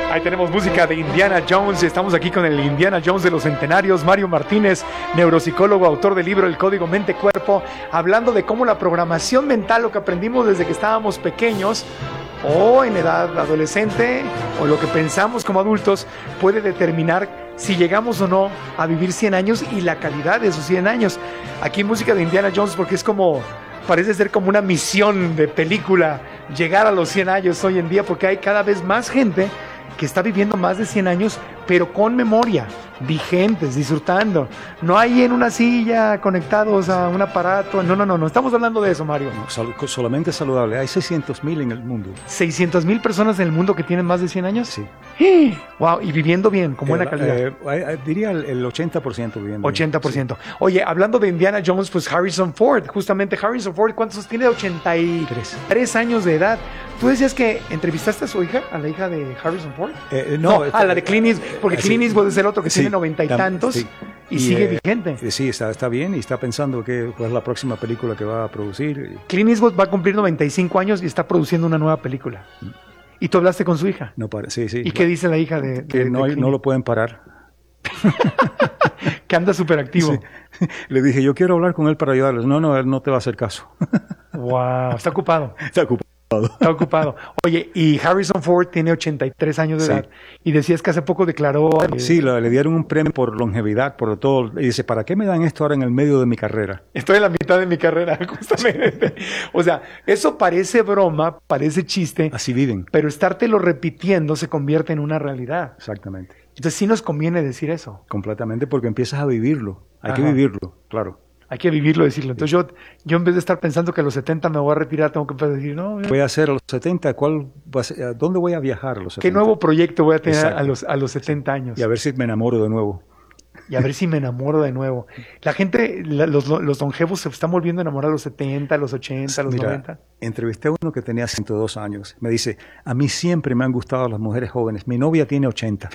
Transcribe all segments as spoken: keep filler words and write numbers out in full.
Ahí tenemos música de Indiana Jones. Estamos aquí con el Indiana Jones de los centenarios, Mario Martínez, neuropsicólogo, autor del libro El Código Mente-Cuerpo, hablando de cómo la programación mental, lo que aprendimos desde que estábamos pequeños o en edad adolescente, o lo que pensamos como adultos, puede determinar si llegamos o no a vivir cien años y la calidad de esos cien años. Aquí música de Indiana Jones porque es como, parece ser como una misión de película, llegar a los cien años hoy en día, porque hay cada vez más gente que está viviendo más de cien años, pero con memoria, vigentes, disfrutando. No hay en una silla conectados a un aparato. No, no, no, no estamos hablando de eso, Mario. No, sal- solamente saludable. Hay seiscientos mil en el mundo. ¿seiscientos mil personas en el mundo que tienen más de cien años? Sí. ¡Eh! Wow, y viviendo bien, con buena Eh, calidad. eh, eh, diría el, el ochenta por ciento viviendo. ochenta por ciento. Sí. Oye, hablando de Indiana Jones, pues Harrison Ford, justamente Harrison Ford, ¿cuántos tiene? ochenta y tres años de edad. ¿Tú decías que entrevistaste a su hija, a la hija de Harrison Ford? Eh, no, no a la de Clint Eastwood, porque eh, Clint Eastwood es el otro que sí, tiene noventa y tantos sí. y, y sigue eh, vigente. Eh, sí, está, está bien y está pensando que pues, es la próxima película que va a producir. Clint Eastwood va a cumplir noventa y cinco años y está produciendo una nueva película. Mm. ¿Y tú hablaste con su hija? No, para, sí, sí. ¿Y qué dice la hija de, de Que no, de no lo pueden parar. Que anda súper activo. Sí. Le dije, yo quiero hablar con él para ayudarles. No, no, él no te va a hacer caso. Wow, está ocupado. Está ocupado. Está ocupado. Oye, y Harrison Ford tiene ochenta y tres años de sí. edad. Y decías que hace poco declaró... Eh, sí, le, le dieron un premio por longevidad, por todo. Y dice, ¿para qué me dan esto ahora en el medio de mi carrera? Estoy en la mitad de mi carrera, justamente. O sea, eso parece broma, parece chiste. Así viven. Pero estártelo repitiendo se convierte en una realidad. Exactamente. Entonces sí nos conviene decir eso. Completamente, porque empiezas a vivirlo. Hay Ajá. que vivirlo, claro. Hay que vivirlo, decirlo. Entonces yo, yo en vez de estar pensando que a los setenta me voy a retirar, tengo que empezar a decir, no. Voy a hacer a los setenta, ¿cuál va a ser, ¿a dónde voy a viajar a los setenta? ¿Qué nuevo proyecto voy a tener a los, a los setenta años? Y a ver si me enamoro de nuevo. Y a ver si me enamoro de nuevo. La gente, la, los, los longevos se están volviendo a enamorar a los setenta, a los ochenta, a los Mira, noventa. Entrevisté a uno que tenía ciento dos años. Me dice, a mí siempre me han gustado las mujeres jóvenes. Mi novia tiene ochenta.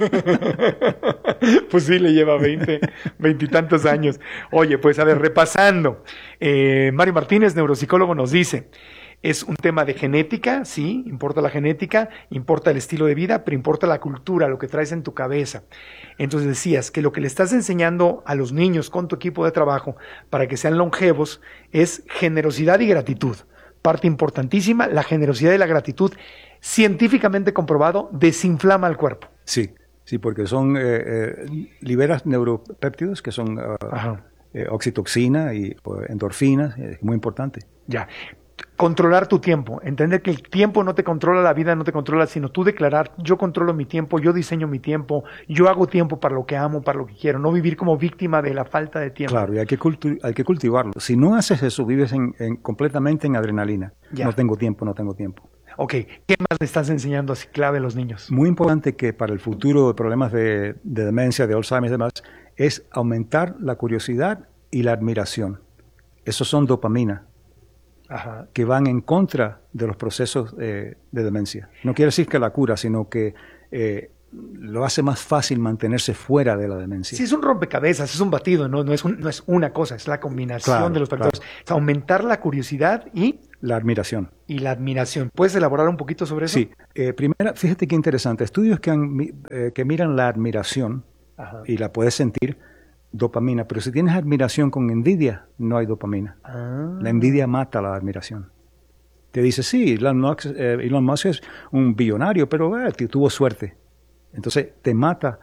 Pues sí, le lleva veinte, veintitantos años. Oye, pues a ver, repasando. Eh, Mario Martínez, neuropsicólogo, nos dice... Es un tema de genética, sí, importa la genética, importa el estilo de vida, pero importa la cultura, lo que traes en tu cabeza. Entonces decías que lo que le estás enseñando a los niños con tu equipo de trabajo para que sean longevos es generosidad y gratitud. Parte importantísima, la generosidad y la gratitud, científicamente comprobado, desinflama el cuerpo. Sí, sí, porque son, eh, eh, liberas neuropéptidos que son uh, eh, oxitoxina y uh, endorfinas, es muy importante. Ya. Controlar tu tiempo, entender que el tiempo no te controla, la vida no te controla, sino tú declarar, yo controlo mi tiempo, yo diseño mi tiempo, yo hago tiempo para lo que amo, para lo que quiero, no vivir como víctima de la falta de tiempo. Claro, y hay que, cultu- hay que cultivarlo. Si no haces eso, vives en, en, completamente en adrenalina. Ya. No tengo tiempo, no tengo tiempo. Ok, ¿qué más le estás enseñando así clave a los niños? Muy importante que para el futuro de problemas de, de demencia, de Alzheimer y demás, es aumentar la curiosidad y la admiración. Esos son dopamina. Ajá. Que van en contra de los procesos eh, de demencia. No quiere decir que la cura, sino que eh, lo hace más fácil mantenerse fuera de la demencia. Sí, es un rompecabezas, es un batido, no, no, es, un, no es una cosa, es la combinación claro, de los factores. Claro. Es aumentar la curiosidad y... La admiración. Y la admiración. ¿Puedes elaborar un poquito sobre eso? Sí. Eh, primera, fíjate qué interesante. Estudios que, han, eh, que miran la admiración, Ajá. y la puedes sentir, dopamina, pero si tienes admiración con envidia, no hay dopamina. Ah. La envidia mata la admiración. Te dice, sí, Elon Musk, eh, Elon Musk es un billonario, pero eh, tuvo suerte. Entonces te mata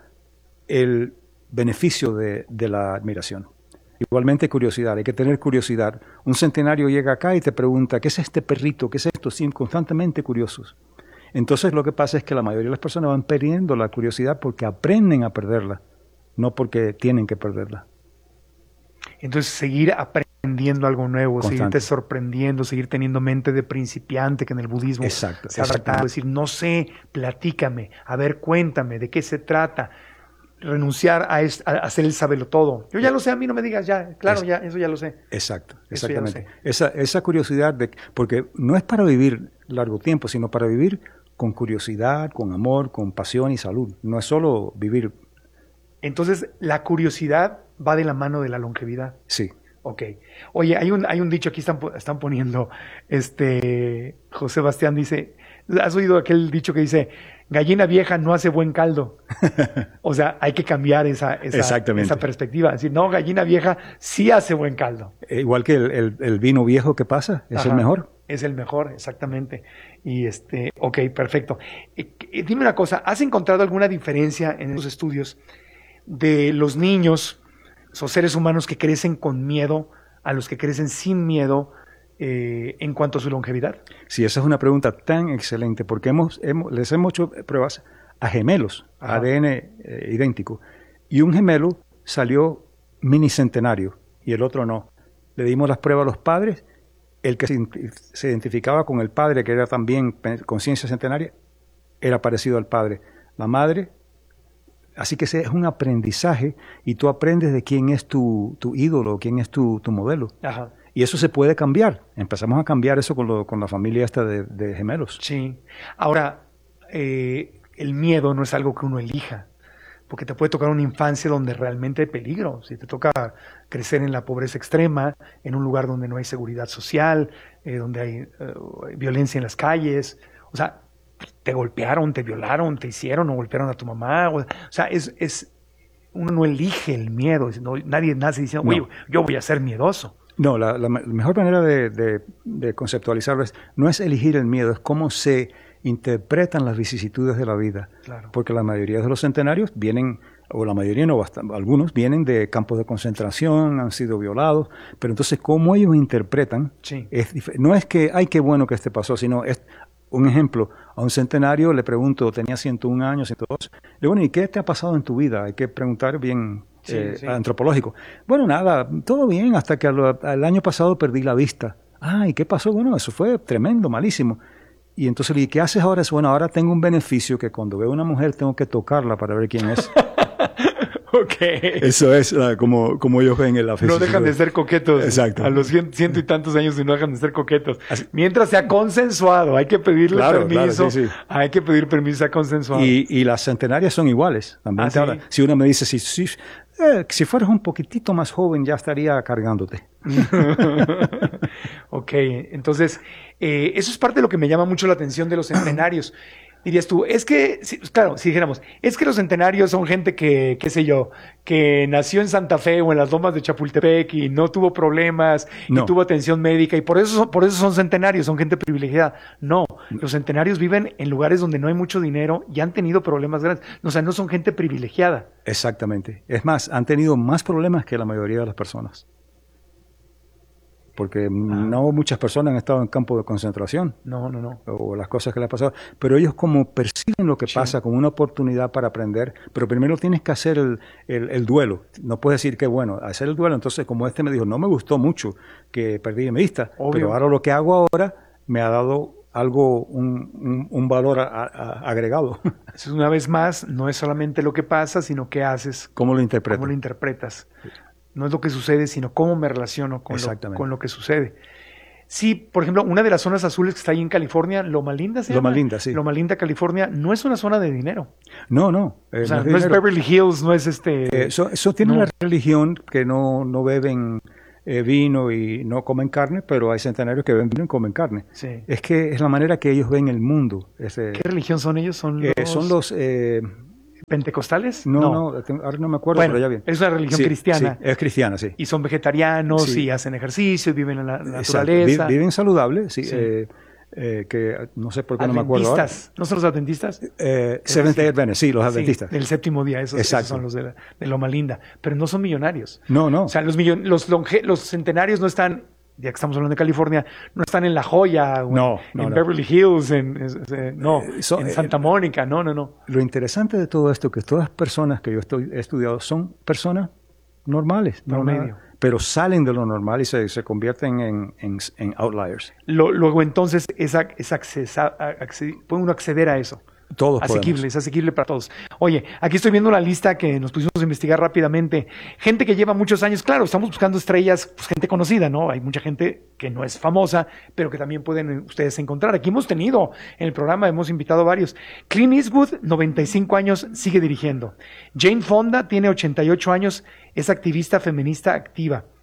el beneficio de, de la admiración. Igualmente curiosidad, hay que tener curiosidad. Un centenario llega acá y te pregunta, ¿qué es este perrito? ¿Qué es esto? Sí, constantemente curiosos. Entonces lo que pasa es que la mayoría de las personas van perdiendo la curiosidad porque aprenden a perderla. No porque tienen que perderla. Entonces, seguir aprendiendo algo nuevo, Constante. Seguirte sorprendiendo, seguir teniendo mente de principiante, que en el budismo Exacto, se ha tratado. Decir, no sé, platícame, a ver, cuéntame, ¿de qué se trata? Renunciar a, es, a hacer el sabelotodo. Yo ya lo sé, a mí no me digas ya, claro, es, ya, eso ya lo sé. Exacto, exactamente. Esa, esa curiosidad, de, porque no es para vivir largo tiempo, sino para vivir con curiosidad, con amor, con pasión y salud. No es solo vivir. Entonces, la curiosidad va de la mano de la longevidad. Sí. Ok. Oye, hay un, hay un dicho aquí, están, están poniendo, este, José Bastián dice, ¿Has oído aquel dicho que dice, gallina vieja no hace buen caldo? O sea, hay que cambiar esa, esa, esa perspectiva. Es decir, no, gallina vieja sí hace buen caldo. Igual que el, el, el vino viejo que pasa, es Ajá, el mejor. Es el mejor, exactamente. Y este, ok, perfecto. Eh, eh, dime una cosa, ¿has encontrado alguna diferencia en los estudios de los niños o seres humanos que crecen con miedo a los que crecen sin miedo eh, en cuanto a su longevidad? Sí, esa es una pregunta tan excelente, porque hemos, hemos, les hemos hecho pruebas a gemelos, Ajá. A D N eh, idéntico, y un gemelo salió minicentenario y el otro no. Le dimos las pruebas a los padres, el que se, se identificaba con el padre, que era también conciencia centenaria, era parecido al padre. La madre, así que ese es un aprendizaje y tú aprendes de quién es tu, tu ídolo, quién es tu, tu modelo. Ajá. Y eso se puede cambiar. Empezamos a cambiar eso con, lo, con la familia esta de, de gemelos. Sí. Ahora, eh, el miedo no es algo que uno elija, porque te puede tocar una infancia donde realmente hay peligro. Si te toca crecer en la pobreza extrema, en un lugar donde no hay seguridad social, eh, donde hay uh, violencia en las calles, o sea, te golpearon, te violaron, te hicieron o golpearon a tu mamá. O, o sea, es, es uno no elige el miedo. No, nadie nace diciendo, oye, no. yo voy a ser miedoso. No, la, la mejor manera de, de, de conceptualizarlo es, no es elegir el miedo, es cómo se interpretan las vicisitudes de la vida. Claro. Porque la mayoría de los centenarios vienen, o la mayoría no, bastante, algunos vienen de campos de concentración, han sido violados, pero entonces cómo ellos interpretan, sí. es, no es que, ay, qué bueno que este pasó, sino es un ejemplo. A un centenario le pregunto, tenía ciento un años, ciento dos, le digo, bueno, ¿y qué te ha pasado en tu vida? Hay que preguntar bien sí, eh, sí. antropológico. Bueno, nada, todo bien, hasta que al, al año pasado perdí la vista. Ah, ¿y qué pasó? Bueno, eso fue tremendo, malísimo. Y entonces le dije, ¿qué haces ahora? Bueno, ahora tengo un beneficio que cuando veo a una mujer tengo que tocarla para ver quién es. Ok. Eso es uh, como, como ellos ven en la No dejan de ser coquetos. Exacto. A los ciento, ciento y tantos años no dejan de ser coquetos. Así. Mientras sea consensuado, hay que pedirle claro, permiso. Claro, sí, sí. Hay que pedir permiso, sea consensuado. Y, y las centenarias son iguales. También ¿Ah, sí? ahora, si uno me dice, si, si, eh, si fueras un poquitito más joven ya estaría cargándote. Ok, entonces, eh, eso es parte de lo que me llama mucho la atención de los centenarios. Dirías tú, es que, claro, si dijéramos, es que los centenarios son gente que, qué sé yo, que nació en Santa Fe o en las lomas de Chapultepec y no tuvo problemas no. y tuvo atención médica y por eso, son, por eso son centenarios, son gente privilegiada. No, no, los centenarios viven en lugares donde no hay mucho dinero y han tenido problemas grandes. O sea, no son gente privilegiada. Exactamente. Es más, han tenido más problemas que la mayoría de las personas. Porque ah. no muchas personas han estado en campos de concentración. No, no, no. O las cosas que les han pasado. Pero ellos como perciben lo que sí. pasa como una oportunidad para aprender, pero primero tienes que hacer el, el, el duelo. No puedes decir que, bueno, hacer el duelo. Entonces, como este me dijo, no me gustó mucho que perdí mi vista, Obvio. Pero ahora lo que hago ahora me ha dado algo, un, un, un valor a, a, agregado. Entonces, una vez más, no es solamente lo que pasa, sino qué haces. ¿Cómo lo interpretas? ¿Cómo lo interpretas? Sí. No es lo que sucede, sino cómo me relaciono con, lo, con lo que sucede. Sí, por ejemplo, una de las zonas azules que está ahí en California, Loma Linda, ¿se llama? Loma Linda, sí. Loma Linda, California, no es una zona de dinero. No, no. Eh, o sea, no, no es Beverly Hills, no es este... Eh, eso, eso tiene no. una religión que no, no beben eh, vino y no comen carne, pero hay centenarios que beben vino y comen carne. Sí. Es que es la manera que ellos ven el mundo. Ese, ¿Qué religión son ellos? Son eh, los... Son los eh, ¿Pentecostales? No, no, no, ahora no me acuerdo, bueno, pero ya bien. Es una religión sí, cristiana. Sí, es cristiana, sí. Y son vegetarianos sí. y hacen ejercicio y viven en la naturaleza. Viven saludables, sí. sí. Eh, eh, que no sé por qué no me acuerdo ahora. ¿No son los adventistas? Eh, Seventh-day Adventist, sí, los adventistas. Sí, del séptimo día, esos, esos son los de, la, de Loma Linda. Pero no son millonarios. No, no. O sea, los, millon, los, longe, los centenarios no están... ya que estamos hablando de California, no están en La Joya, o no, en, no, en no. Beverly Hills, en, en, no, eh, so, en Santa Mónica, no, no, no. Lo interesante de todo esto es que todas las personas que yo estoy, he estudiado son personas normales, no normales pero salen de lo normal y se, se convierten en, en, en outliers. Lo, luego entonces es, es accesa, acced, puede uno acceder a eso. Todos asequible, podemos. Es asequible para todos. Oye, aquí estoy viendo la lista que nos pusimos a investigar rápidamente. Gente que lleva muchos años, claro, estamos buscando estrellas, pues gente conocida, ¿no? Hay mucha gente que no es famosa, pero que también pueden ustedes encontrar. Aquí hemos tenido, en el programa hemos invitado a varios. Clint Eastwood, noventa y cinco años, sigue dirigiendo. Jane Fonda tiene ochenta y ocho años, es activista feminista activa.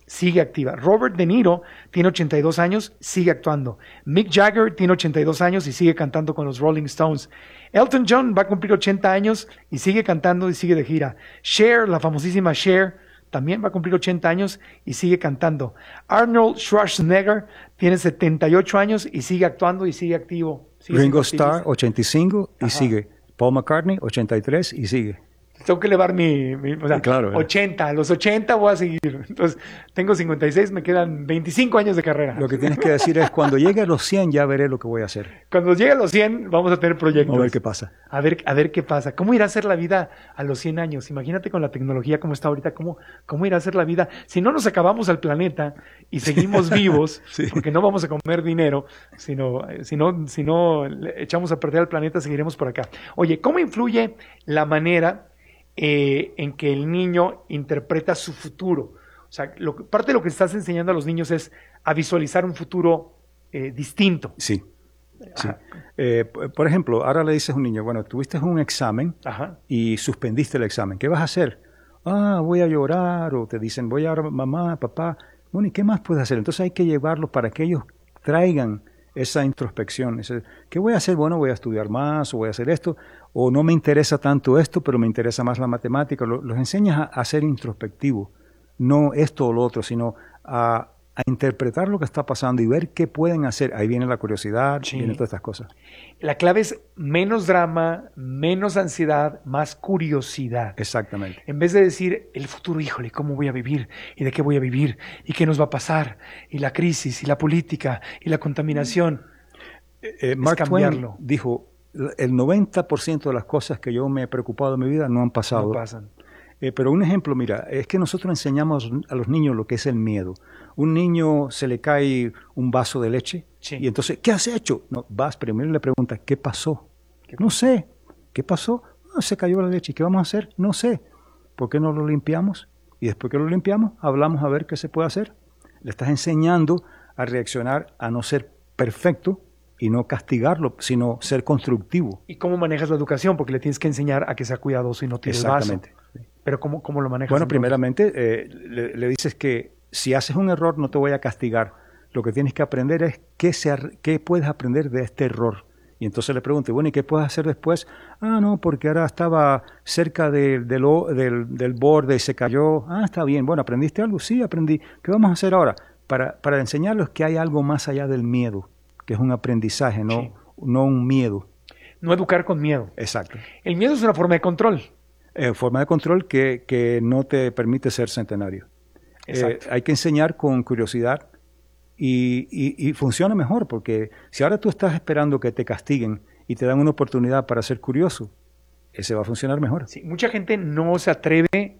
sigue activa. Robert De Niro tiene ochenta y dos años, sigue actuando. Mick Jagger tiene ochenta y dos años y sigue cantando con los Rolling Stones. Elton John va a cumplir ochenta años y sigue cantando y sigue de gira. Cher, la famosísima Cher, también va a cumplir ochenta años y sigue cantando. Arnold Schwarzenegger tiene setenta y ocho años y sigue actuando y sigue activo. Sigue Ringo Starr, ochenta y cinco y Ajá. sigue. Paul McCartney, ochenta y tres y sigue. Tengo que elevar mi, mi o sea, sí, claro, ochenta, a los ochenta voy a seguir. Entonces, tengo cincuenta y seis, me quedan veinticinco años de carrera. Lo que tienes que decir es, cuando llegue a los cien ya veré lo que voy a hacer. Cuando llegue a los cien vamos a tener proyectos. A ver qué pasa. A ver, a ver qué pasa. ¿Cómo irá a ser la vida a los cien años? Imagínate con la tecnología como está ahorita, ¿cómo, cómo irá a ser la vida? Si no nos acabamos al planeta y seguimos vivos, sí. porque no vamos a comer dinero, sino, si no, si no echamos a perder al planeta, seguiremos por acá. Oye, ¿cómo influye la manera Eh, en que el niño interpreta su futuro? O sea, lo, parte de lo que estás enseñando a los niños es a visualizar un futuro eh, distinto. Sí. sí. Eh, por ejemplo, ahora le dices a un niño, bueno, tuviste un examen Ajá. y suspendiste el examen. ¿Qué vas a hacer? Ah, voy a llorar. O te dicen, voy a llorar, mamá, papá. Bueno, ¿y qué más puedes hacer? Entonces hay que llevarlos para que ellos traigan esa introspección. Ese, ¿qué voy a hacer? Bueno, voy a estudiar más o voy a hacer esto. O no me interesa tanto esto, pero me interesa más la matemática. Los, los enseñas a, a ser introspectivos. No esto o lo otro, sino a, a interpretar lo que está pasando y ver qué pueden hacer. Ahí viene la curiosidad, sí. vienen todas estas cosas. La clave es menos drama, menos ansiedad, más curiosidad. Exactamente. En vez de decir, el futuro, híjole, ¿cómo voy a vivir? ¿Y de qué voy a vivir? ¿Y qué nos va a pasar? Y la crisis, y la política, y la contaminación. Eh, eh, Mark Twain dijo, el noventa por ciento de las cosas que yo me he preocupado en mi vida no han pasado. No pasan. Eh, pero un ejemplo, mira, es que nosotros enseñamos a los niños lo que es el miedo. Un niño se le cae un vaso de leche sí. y entonces, ¿qué has hecho? No, vas primero y le preguntas, ¿qué pasó? ¿Qué no sé. ¿Qué pasó? No, se cayó la leche. ¿Qué vamos a hacer? No sé. ¿Por qué no lo limpiamos? Y después que lo limpiamos, hablamos a ver qué se puede hacer. Le estás enseñando a reaccionar, a no ser perfecto, y no castigarlo, sino ser constructivo. ¿Y cómo manejas la educación? Porque le tienes que enseñar a que sea cuidadoso y no tire el vaso. Exactamente. Pero ¿cómo, cómo lo manejas? Bueno, entonces? primeramente eh, le, le dices que si haces un error no te voy a castigar. Lo que tienes que aprender es qué, se, qué puedes aprender de este error. Y entonces le pregunto, bueno, ¿y qué puedes hacer después? Ah, no, porque ahora estaba cerca de, de lo, del, del borde y se cayó. Ah, está bien. Bueno, ¿aprendiste algo? Sí, aprendí. ¿Qué vamos a hacer ahora? Para, para enseñarles que hay algo más allá del miedo, que es un aprendizaje, no, sí. no un miedo. No educar con miedo. Exacto. El miedo es una forma de control. Eh, forma de control que, que no te permite ser centenario. Exacto. Eh, hay que enseñar con curiosidad y, y, y funciona mejor, porque si ahora tú estás esperando que te castiguen y te dan una oportunidad para ser curioso, ese va a funcionar mejor. Sí, mucha gente no se atreve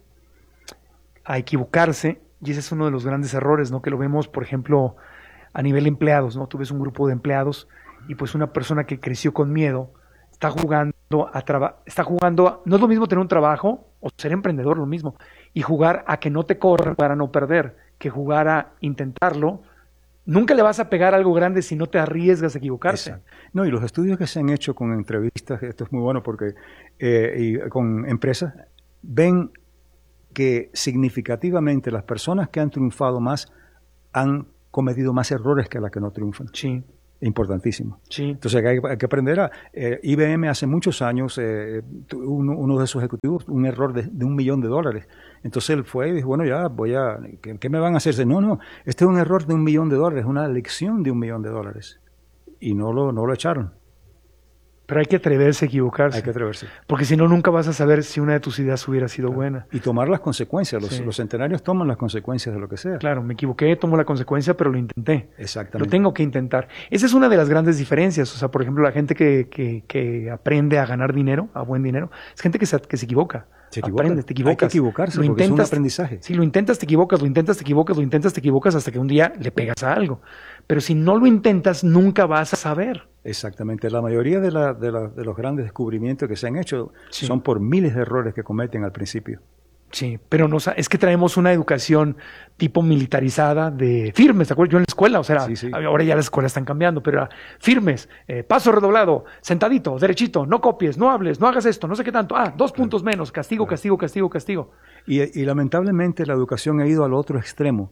a equivocarse y ese es uno de los grandes errores, ¿no? Que lo vemos, por ejemplo, a nivel de empleados, ¿no? Tú ves un grupo de empleados y pues una persona que creció con miedo está jugando a traba- está jugando a, no es lo mismo tener un trabajo o ser emprendedor, lo mismo, y jugar a que no te corran para no perder, que jugar a intentarlo. Nunca le vas a pegar algo grande si no te arriesgas a equivocarse. Exacto. No, y los estudios que se han hecho con entrevistas, esto es muy bueno porque eh, y con empresas, ven que significativamente las personas que han triunfado más han cometido más errores que las que no triunfan. Sí. Importantísimo. Sí. Entonces hay, hay que aprender a... Eh, I B M hace muchos años, eh, uno, uno de sus ejecutivos, un error de, de un millón de dólares. Entonces él fue y dijo, bueno, ya voy a... ¿Qué, qué me van a hacer? No, no, este es un error de un millón de dólares, una lección de un millón de dólares. Y no lo, no lo echaron. Pero hay que atreverse a equivocarse. Hay que atreverse. Porque si no, nunca vas a saber si una de tus ideas hubiera sido claro. buena. Y tomar las consecuencias. Los, sí. los centenarios toman las consecuencias de lo que sea. Claro, me equivoqué, tomo la consecuencia, pero lo intenté. Exactamente. Lo tengo que intentar. Esa es una de las grandes diferencias. O sea, por ejemplo, la gente que, que, que aprende a ganar dinero, a buen dinero, es gente que se, que se equivoca. Se equivoca. Aprendes, te equivocas. Hay que equivocarse lo porque intentas, es un aprendizaje. Si lo intentas, te equivocas, lo intentas, te equivocas, lo intentas, te equivocas, hasta que un día le pegas a algo. Pero si no lo intentas, nunca vas a saber. Exactamente. La mayoría de, la, de, la, de los grandes descubrimientos que se han hecho sí. son por miles de errores que cometen al principio. Sí, pero no, es que traemos una educación tipo militarizada de firmes, ¿te acuerdas? Yo en la escuela, o sea, sí, sí. ahora ya las escuelas están cambiando, pero era firmes, eh, paso redoblado, sentadito, derechito, no copies, no hables, no hagas esto, no sé qué tanto, ah, dos claro. puntos menos, castigo, claro. castigo, castigo, castigo. Y, y lamentablemente la educación ha ido al otro extremo,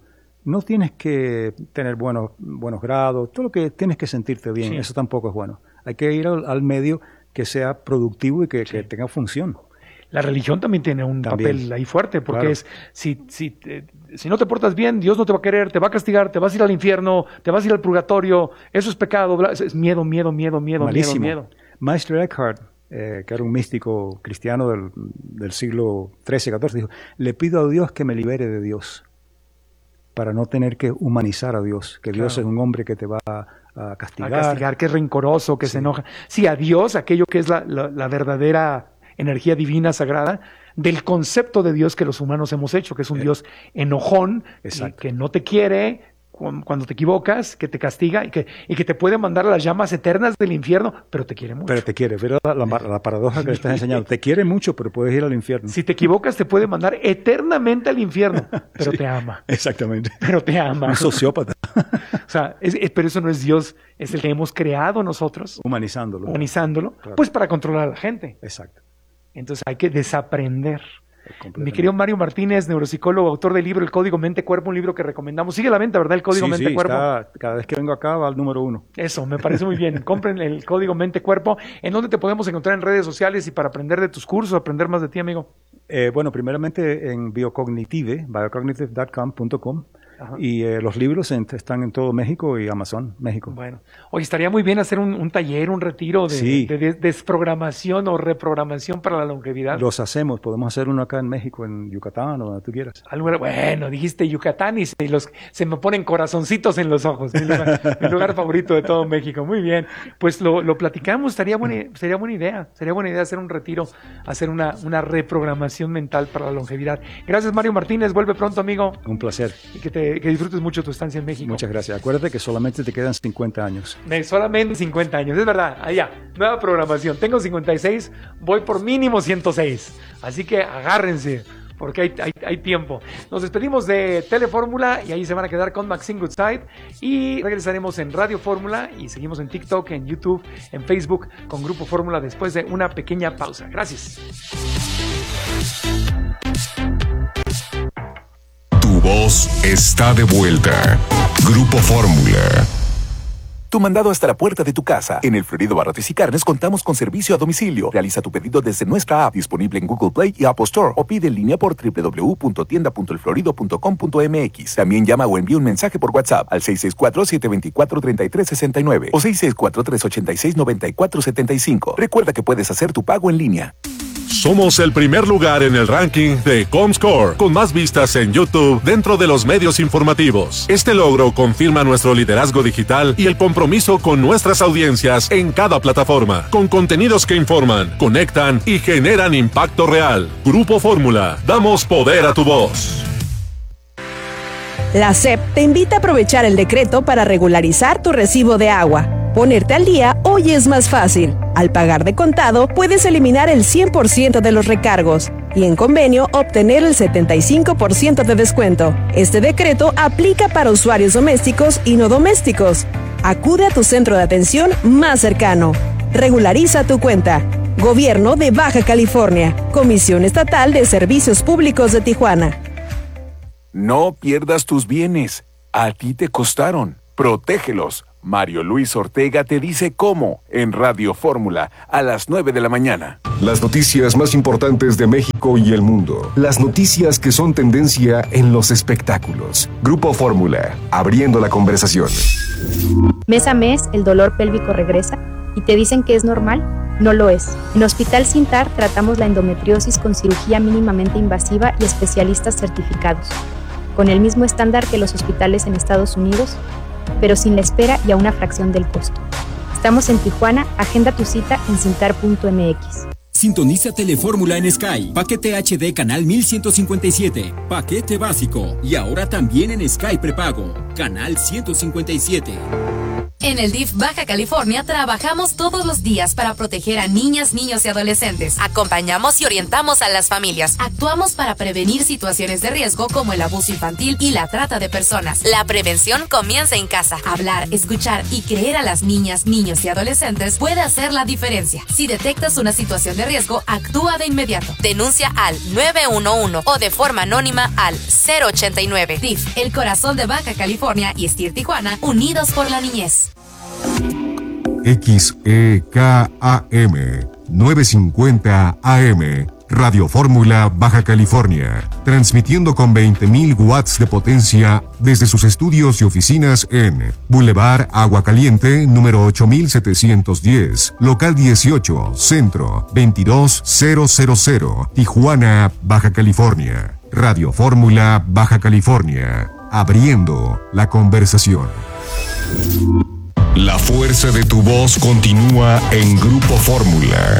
No tienes que tener buenos, buenos grados, todo lo que tienes que sentirte bien, sí. Eso tampoco es bueno. Hay que ir al, al medio que sea productivo y que, sí. que tenga función. La religión también tiene un también. papel ahí fuerte, porque claro. es, si, si, eh, si no te portas bien, Dios no te va a querer, te va a castigar, te vas a ir al infierno, te vas a ir al purgatorio, eso es pecado, bla, es miedo, miedo, miedo, miedo, Malísimo. miedo, miedo. Maestro Eckhart, eh, que era un místico cristiano del, del siglo trece, catorce, dijo, le pido a Dios que me libere de Dios, para no tener que humanizar a Dios, que Dios claro. es un hombre que te va a, a castigar. A castigar, que es rencoroso, que sí. se enoja. Sí, a Dios, aquello que es la, la, la verdadera energía divina, sagrada, del concepto de Dios que los humanos hemos hecho, que es un eh. Dios enojón, y que no te quiere cuando te equivocas, que te castiga y que, y que te puede mandar a las llamas eternas del infierno, pero te quiere mucho. Pero te quiere, pero la, la, la paradoja que le estás enseñando, te quiere mucho, pero puedes ir al infierno. Si te equivocas, te puede mandar eternamente al infierno, pero sí, te ama. Exactamente. Pero te ama. Un sociópata. O sea, es, es, pero eso no es Dios, es el que hemos creado nosotros. Humanizándolo. Humanizándolo, claro. Pues para controlar a la gente. Exacto. Entonces hay que desaprender. Mi querido Mario Martínez, neuropsicólogo, autor del libro El Código Mente-Cuerpo, un libro que recomendamos. Sigue a la venta, ¿verdad? El Código sí, Mente-Cuerpo. Sí, está, cada vez que vengo acá va al número uno. Eso, me parece muy bien. Compren el Código Mente-Cuerpo. ¿En dónde te podemos encontrar en redes sociales y para aprender de tus cursos, aprender más de ti, amigo? Eh, bueno, primeramente en Biocognitive, biocognitive punto com. Ajá. Y eh, los libros en, están en todo México y Amazon, México. Bueno, oye, estaría muy bien hacer un, un taller, un retiro de, sí. de, de desprogramación o reprogramación para la longevidad. Los hacemos, podemos hacer uno acá en México, en Yucatán o donde tú quieras. Algo, bueno, dijiste Yucatán y, se, y los, se me ponen corazoncitos en los ojos. Mi lugar, mi lugar favorito de todo México. Muy bien, pues lo, lo platicamos, estaría buena, sería buena idea, sería buena idea hacer un retiro, hacer una, una reprogramación mental para la longevidad. Gracias, Mario Martínez, vuelve pronto, amigo. Un placer. Y que te que disfrutes mucho tu estancia en México. Muchas gracias. Acuérdate que solamente te quedan cincuenta años. De solamente cincuenta años, es verdad. Allá, nueva programación. Tengo cincuenta y seis, voy por mínimo ciento seis. Así que agárrense, porque hay, hay, hay tiempo. Nos despedimos de Telefórmula y ahí se van a quedar con Maxine Goodside. Y regresaremos en Radio Fórmula y seguimos en TikTok, en YouTube, en Facebook con Grupo Fórmula después de una pequeña pausa. Gracias. Tu voz está de vuelta. Grupo Fórmula. Tu mandado hasta la puerta de tu casa. En el Florido Barrotes y Carnes contamos con servicio a domicilio. Realiza tu pedido desde nuestra app, disponible en Google Play y Apple Store, o pide en línea por doble u doble u doble u punto tienda punto el florido punto com punto m x. También llama o envía un mensaje por WhatsApp al seis seis cuatro, siete dos cuatro, tres tres seis nueve o seis seis cuatro, tres ocho seis, nueve cuatro siete cinco. Recuerda que puedes hacer tu pago en línea. Somos el primer lugar en el ranking de Comscore, con más vistas en YouTube dentro de los medios informativos. Este logro confirma nuestro liderazgo digital y el compromiso con nuestras audiencias en cada plataforma, con contenidos que informan, conectan y generan impacto real. Grupo Fórmula, damos poder a tu voz. La S E P te invita a aprovechar el decreto para regularizar tu recibo de agua. Ponerte al día hoy es más fácil. Al pagar de contado, puedes eliminar el cien por ciento de los recargos y en convenio obtener el setenta y cinco por ciento de descuento. Este decreto aplica para usuarios domésticos y no domésticos. Acude a tu centro de atención más cercano. Regulariza tu cuenta. Gobierno de Baja California. Comisión Estatal de Servicios Públicos de Tijuana. No pierdas tus bienes. A ti te costaron. Protégelos. Mario Luis Ortega te dice cómo en Radio Fórmula a las nueve de la mañana. Las noticias más importantes de México y el mundo. Las noticias que son tendencia en los espectáculos. Grupo Fórmula, abriendo la conversación. Mes a mes el dolor pélvico regresa y te dicen que es normal. No lo es. En Hospital Sintar tratamos la endometriosis con cirugía mínimamente invasiva y especialistas certificados, con el mismo estándar que los hospitales en Estados Unidos, pero sin la espera y a una fracción del costo. Estamos en Tijuana, agenda tu cita en cintar punto m x. Sintoniza Telefórmula en Sky, paquete H D canal mil ciento cincuenta y siete, paquete básico y ahora también en Sky prepago, canal ciento cincuenta y siete. En el D I F Baja California trabajamos todos los días para proteger a niñas, niños y adolescentes. Acompañamos y orientamos a las familias. Actuamos para prevenir situaciones de riesgo como el abuso infantil y la trata de personas. La prevención comienza en casa. Hablar, escuchar y creer a las niñas, niños y adolescentes puede hacer la diferencia. Si detectas una situación de riesgo, actúa de inmediato. Denuncia al nueve uno uno o de forma anónima al cero ochenta y nueve. D I F, el corazón de Baja California y S T I R Tijuana, unidos por la niñez. X E K A M novecientos cincuenta A M Radio Fórmula Baja California, transmitiendo con veinte mil watts de potencia desde sus estudios y oficinas en Boulevard Agua Caliente, número ocho mil setecientos diez, local dieciocho, centro, veintidós mil, Tijuana, Baja California. Radio Fórmula Baja California, abriendo la conversación. La fuerza de tu voz continúa en Grupo Fórmula.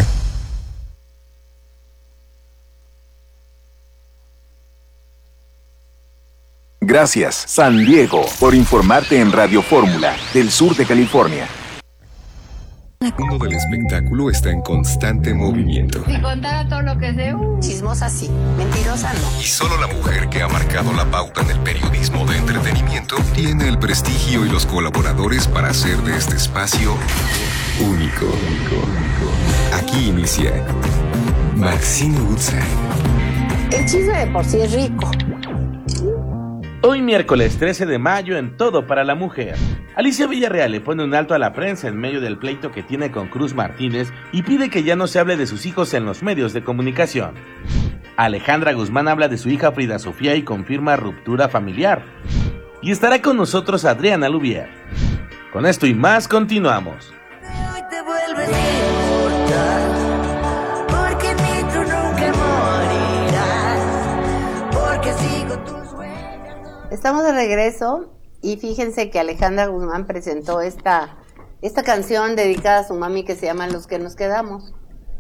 Gracias, San Diego, por informarte en Radio Fórmula, del sur de California. El mundo del espectáculo está en constante movimiento. Si contara todo lo que sé, uh. chismosa sí, mentirosa no. Y solo la mujer que ha marcado la pauta en el periodismo de entretenimiento tiene el prestigio y los colaboradores para hacer de este espacio único. Aquí inicia Maxine Woodside. El chisme de por sí es rico. Hoy miércoles trece de mayo en Todo para la Mujer, Alicia Villarreal le pone un alto a la prensa en medio del pleito que tiene con Cruz Martínez y pide que ya no se hable de sus hijos en los medios de comunicación. Alejandra Guzmán habla de su hija Frida Sofía y confirma ruptura familiar. Y estará con nosotros Adriana Lubier. Con esto y más continuamos. Hoy te vuelves a importar, porque ni tú nunca morirás, porque sigo tus huellas. Estamos de regreso y fíjense que Alejandra Guzmán presentó esta, esta canción dedicada a su mami que se llama Los que nos quedamos.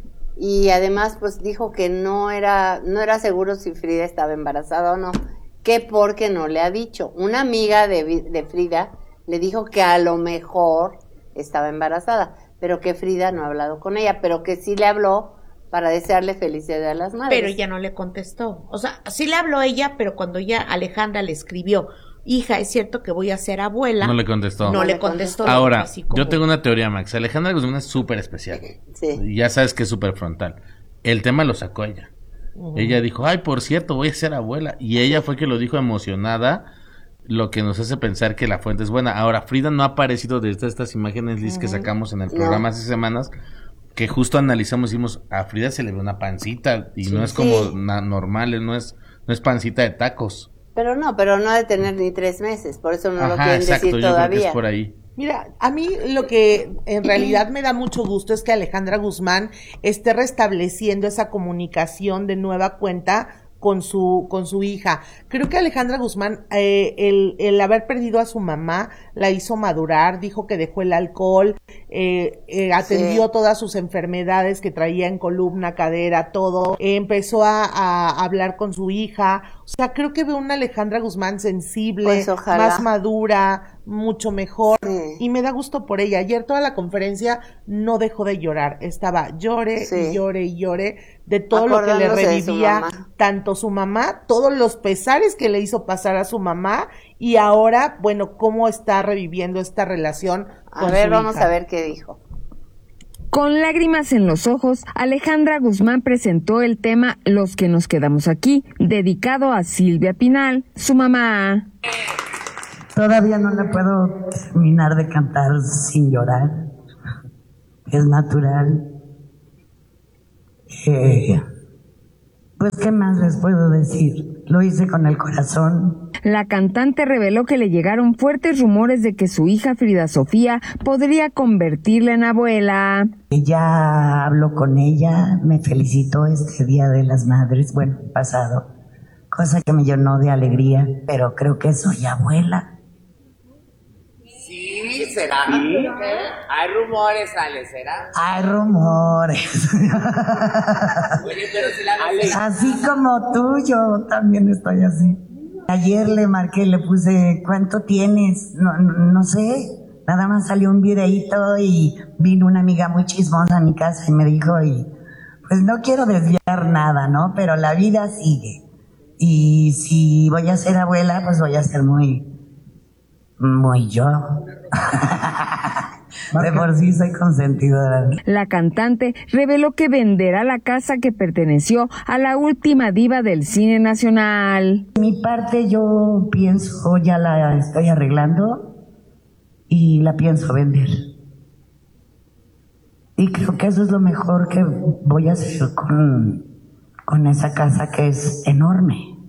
Y además pues dijo que no era, no era seguro si Frida estaba embarazada o no, que porque no le ha dicho. Una amiga de, de Frida le dijo que a lo mejor estaba embarazada, pero que Frida no ha hablado con ella, pero que sí le habló para desearle felicidad a las madres. Pero ella no le contestó. O sea, sí le habló ella, pero cuando ya Alejandra le escribió, hija, es cierto que voy a ser abuela. No le contestó. No, no le contestó. Ahora, como... yo tengo una teoría, Max. Alejandra Guzmán es súper especial. Sí. Ya sabes que es súper frontal. El tema lo sacó ella. Uh-huh. Ella dijo, ay, por cierto, voy a ser abuela. Y ella fue que lo dijo emocionada, lo que nos hace pensar que la fuente es buena. Ahora, Frida no ha aparecido desde estas imágenes, Liz, uh-huh. que sacamos en el programa no. hace semanas, que justo analizamos y decimos, a Frida se le ve una pancita y sí, no es como sí. na- normal, no es, no es pancita de tacos. Pero no, pero no ha de tener ni tres meses, por eso no Ajá, lo quieren exacto, decir yo todavía. Creo que es por ahí. Mira, a mí lo que en realidad me da mucho gusto es que Alejandra Guzmán esté restableciendo esa comunicación de nueva cuenta con su con su hija. Creo que Alejandra Guzmán, eh, el, el haber perdido a su mamá, la hizo madurar, dijo que dejó el alcohol, eh, eh, atendió sí. todas sus enfermedades que traía en columna, cadera, todo, eh, empezó a, a hablar con su hija. O sea, creo que veo una Alejandra Guzmán sensible, pues más madura, mucho mejor, sí. y me da gusto por ella. Ayer toda la conferencia no dejó de llorar, estaba llore sí. y llore y llore de todo lo que le revivía tanto su mamá, todos los pesares que le hizo pasar a su mamá, y ahora, bueno, cómo está reviviendo esta relación a con ver, su vamos hija. a ver qué dijo. Con lágrimas en los ojos, Alejandra Guzmán presentó el tema Los que nos quedamos aquí, dedicado a Silvia Pinal, su mamá. Todavía no la puedo terminar de cantar sin llorar. Es natural. Eh, pues, ¿qué más les puedo decir? Lo hice con el corazón. La cantante reveló que le llegaron fuertes rumores de que su hija Frida Sofía podría convertirla en abuela. Ya hablo con ella, me felicitó este Día de las Madres, bueno, pasado, cosa que me llenó de alegría, pero creo que soy abuela. Sí, será. ¿Sí? Hay rumores, Ale, ¿será? Hay rumores. Oye, pero si la ves... Así como tú, yo también estoy así. Ayer le marqué, le puse, ¿cuánto tienes? No, no, no sé, Nada más salió un videíto y vino una amiga muy chismosa a mi casa y me dijo, y pues no quiero desviar nada, ¿no? Pero la vida sigue. Y si voy a ser abuela, pues voy a ser muy, muy yo. De por sí soy consentidora. La cantante reveló que venderá la casa que perteneció a la última diva del cine nacional. Mi parte yo pienso, ya la estoy arreglando y la pienso vender. Y creo que eso es lo mejor que voy a hacer con, con esa casa que es enorme.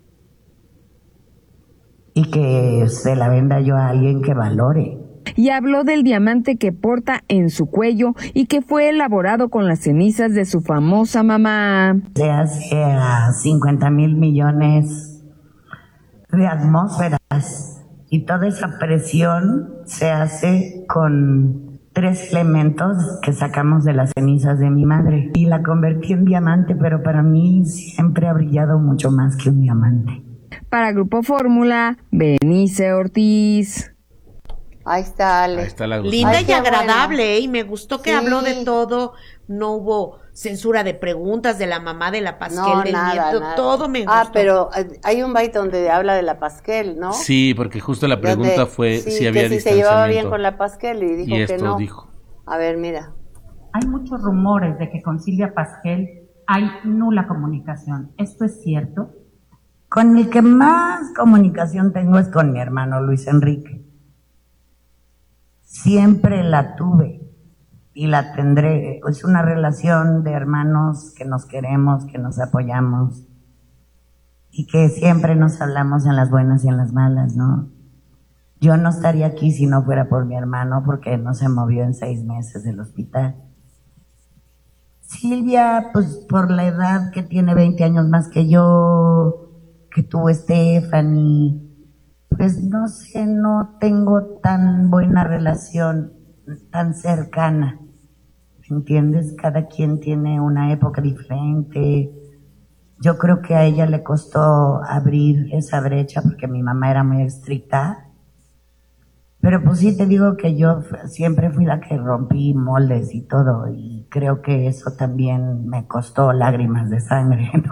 Y que se la venda yo a alguien que valore. Y habló del diamante que porta en su cuello y que fue elaborado con las cenizas de su famosa mamá. Se hace a cincuenta mil millones de atmósferas y toda esa presión se hace con tres elementos que sacamos de las cenizas de mi madre. Y la convertí en diamante, pero para mí siempre ha brillado mucho más que un diamante. Para Grupo Fórmula, Benice Ortiz. Ahí está, Ale. Ahí está la Linda Ay, y qué agradable, bueno. ¿eh? Y me gustó que Sí. habló de todo. No hubo censura de preguntas de la mamá de la Pasquel, No, del nada, nieto. nada. Todo me gustó. Ah, pero eh, hay un byte donde habla de la Pasquel, ¿no? Sí, porque justo la pregunta Donde- fue sí, si había que si se llevaba bien distanciamiento. con la Pasquel y dijo Y que esto no. dijo. A ver, mira. Hay muchos rumores de que con Silvia Pasquel hay nula comunicación. ¿Esto es cierto? Con el que más comunicación tengo es con mi hermano Luis Enrique. Siempre la tuve y la tendré. Es una relación de hermanos que nos queremos, que nos apoyamos y que siempre nos hablamos en las buenas y en las malas, ¿no? Yo no estaría aquí si no fuera por mi hermano porque no se movió en seis meses del hospital. Silvia, pues por la edad que tiene veinte años más que yo, que tuvo Stephanie, pues no sé, no tengo tan buena relación, tan cercana, ¿entiendes? Cada quien tiene una época diferente. Yo creo que a ella le costó abrir esa brecha porque mi mamá era muy estricta. Pero pues sí te digo que yo siempre fui la que rompí moldes y todo, y creo que eso también me costó lágrimas de sangre, ¿no?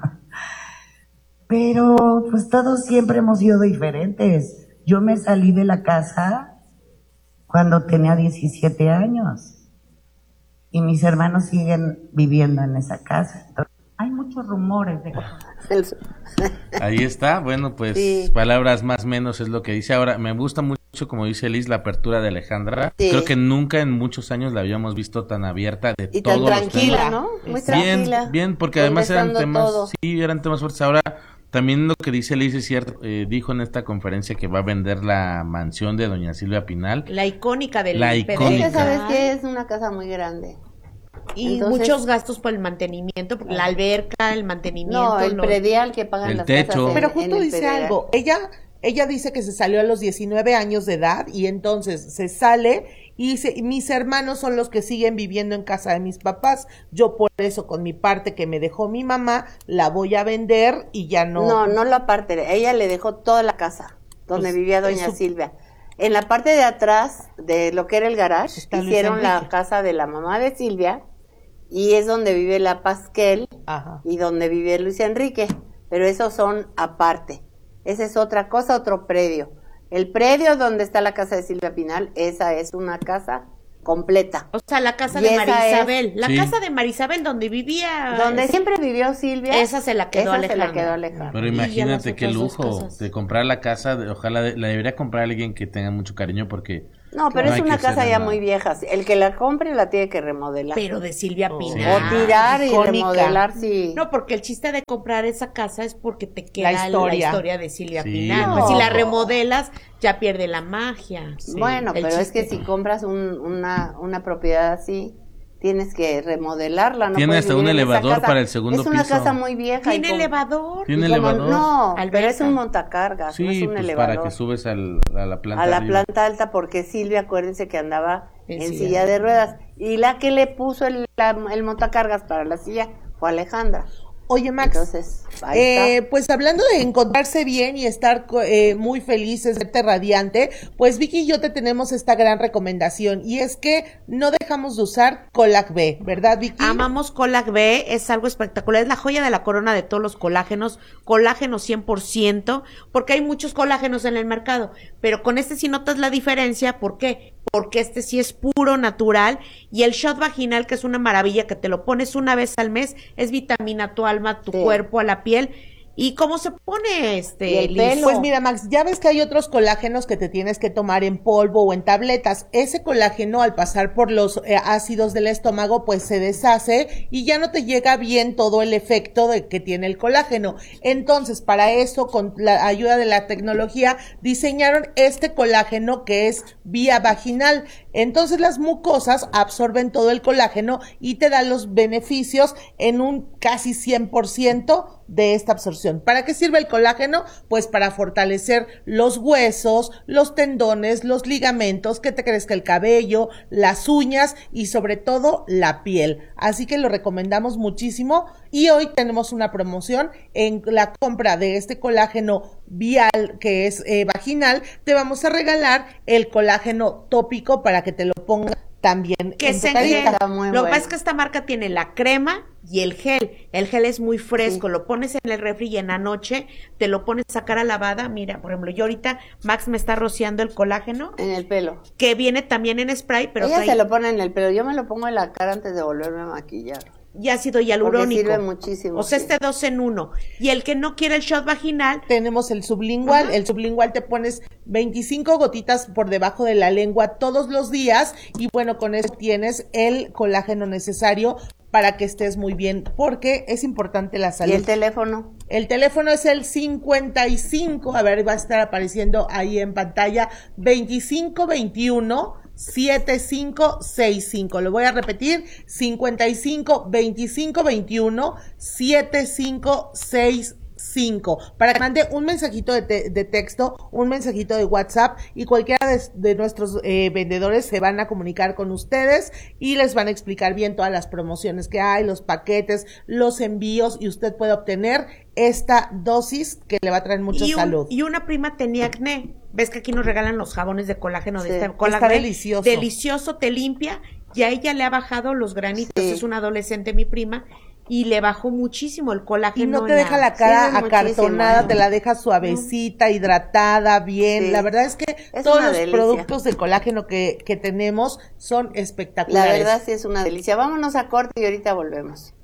Pero pues todos siempre hemos sido diferentes. Yo me salí de la casa cuando tenía diecisiete años y mis hermanos siguen viviendo en esa casa. Entonces, Hay muchos rumores de que... Ahí está, bueno, pues Sí. palabras más menos es lo que dice. Ahora, me gusta mucho, como dice Liz, la apertura de Alejandra. Sí. Creo que nunca en muchos años la habíamos visto tan abierta de Y todos tan los tranquila, temas. ¿no? Muy Bien, tranquila. bien, porque además eran contestando temas, todo. sí, eran temas fuertes. Ahora, también lo que dice Liz es cierto, eh, dijo en esta conferencia que va a vender la mansión de doña Silvia Pinal. La icónica del La Pedregal. icónica. Es que sabes que es una casa muy grande. Y Entonces- muchos gastos por el mantenimiento, porque la alberca, el mantenimiento. No, el no- predial que pagan El las techo. casas en- Pero en justo el dice predial. algo. Ella, ella dice que se salió a los diecinueve años de edad y entonces se sale y dice, mis hermanos son los que siguen viviendo en casa de mis papás. Yo por eso con mi parte que me dejó mi mamá la voy a vender y ya no. No, no la parte. Ella le dejó toda la casa donde Pues, vivía doña eso- Silvia. En la parte de atrás de lo que era el garage, Está Luis hicieron la Enrique. casa de la mamá de Silvia y es donde vive la Pasquel Ajá. y donde vive Luis Enrique. Pero esos son aparte. Esa es otra cosa, otro predio. El predio donde está la casa de Silvia Pinal, esa es una casa completa. O sea, la casa Y de esa Marisabel. La Sí. casa de Marisabel donde vivía. Donde siempre vivió Silvia. Esa se la quedó esa Alejandra. se la quedó Alejandra. Pero Y ya imagínate las qué otras dos lujo casas. de comprar la casa, de- ojalá de- la debería comprar alguien que tenga mucho cariño porque No, pero no es hay una que casa hacerle ya nada. muy vieja. El que la compre la tiene que remodelar. Pero de Silvia Sí. Pinal. O tirar y icónica. remodelar, sí. No, porque el chiste de comprar esa casa es porque te queda la historia. historia, de Silvia Sí, Pinal. no. Pues si la remodelas, ya pierde la magia. Bueno, El pero es que chiste. si compras un- una, una propiedad así, tienes que remodelarla. No Tiene puedes hasta un vivir en esa elevador casa. para el segundo Es una piso. casa muy vieja. y ¿Tiene como- elevador? Tiene y como- elevador. No, pero Alberca. es un montacargas, Sí, no es un pues elevador. para que subes al, a la planta a la arriba. planta alta porque Silvia, acuérdense que andaba En en, silla silla de de ruedas. Y la que le puso el, la- el montacargas para la silla fue Alejandra. Oye, Max, Entonces, ahí eh, está. pues hablando de encontrarse bien y estar eh, muy felices, verte radiante, pues Vicky y yo te tenemos esta gran recomendación y es que no dejamos de usar Colac B, ¿verdad, Vicky? Amamos Colac B, es algo espectacular, es la joya de la corona de todos los colágenos, colágeno cien por ciento, porque hay muchos colágenos en el mercado, pero con este sí notas la diferencia, ¿por qué? Porque este sí es puro, natural, y el shot vaginal, que es una maravilla, que te lo pones una vez al mes, es vitamina a tu alma, a tu Sí. cuerpo, a la piel. ¿Y cómo se pone este, Y el Liz? pelo. Pues mira, Max, ya ves que hay otros colágenos que te tienes que tomar en polvo o en tabletas. Ese colágeno, al pasar por los eh, ácidos del estómago, pues se deshace y ya no te llega bien todo el efecto de que tiene el colágeno. Entonces, para eso, con la ayuda de la tecnología, diseñaron este colágeno que es vía vaginal. Entonces, las mucosas absorben todo el colágeno y te dan los beneficios en un casi cien por ciento de esta absorción. ¿Para qué sirve el colágeno? Pues para fortalecer los huesos, los tendones, los ligamentos, que te crezca el cabello, las uñas y sobre todo la piel. Así que lo recomendamos muchísimo y hoy tenemos una promoción en la compra de este colágeno vial que es eh, vaginal. Te vamos a regalar el colágeno tópico para que te lo pongas también Que en es tu en carita. gel. Lo que bueno. pasa es que esta marca tiene la crema y el gel. El gel es muy fresco, lo pones en el refri y en la noche te lo pones a cara lavada. Mira, por ejemplo, yo ahorita Max me está rociando el colágeno. En el pelo. Que viene también en spray, pero Ella trae- se lo pone en el pelo, yo me lo pongo en la cara antes de volverme a maquillar. y ácido hialurónico. Porque sirve muchísimo, O sea, sí. este dos en uno. Y el que no quiere el shot vaginal, tenemos el sublingual. Ajá. El sublingual te pones veinticinco gotitas por debajo de la lengua todos los días y bueno, con eso tienes el colágeno necesario para que estés muy bien, porque es importante la salud. ¿Y el teléfono? El teléfono es el cincuenta y cinco, a ver, va a estar apareciendo ahí en pantalla, veinticinco veintiuno setenta y cinco sesenta y cinco. Lo voy a repetir, cincuenta y cinco veinticinco veintiuno setenta y cinco sesenta y cinco, para que mande un mensajito de, te- de texto, un mensajito de WhatsApp y cualquiera de, de nuestros eh, vendedores se van a comunicar con ustedes y les van a explicar bien todas las promociones que hay, los paquetes, los envíos y usted puede obtener esta dosis que le va a traer mucha y, un- salud. y una prima tenía acné. Ves que aquí nos regalan los jabones de colágeno de Sí, este está colágeno. delicioso. Delicioso, te limpia. Y a ella le ha bajado los granitos. Sí. Es una adolescente, mi prima. Y le bajó muchísimo el colágeno. Y no te en deja la cara Sirve acartonada, muchísimo. te la deja suavecita, hidratada, bien. Sí. La verdad es que Es todos una los delicia. productos de colágeno que, que tenemos son La espectaculares. verdad sí es una delicia. Vámonos a corte y ahorita volvemos.